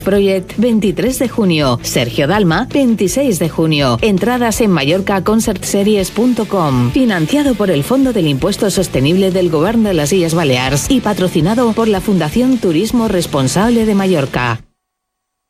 Project 23 de junio, Sergio Dalma 26 de junio. Entradas en mallorcaconcertseries.com. Financiado por el Fondo del Impuesto Sostenible del Govern de las Illes Balears y patrocinado por la Fundación Turismo Responsable de Mallorca.